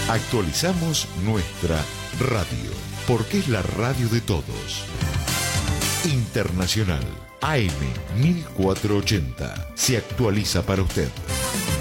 Actualizamos nuestra radio, porque es la radio de todos. Internacional AM 1480 se actualiza para usted.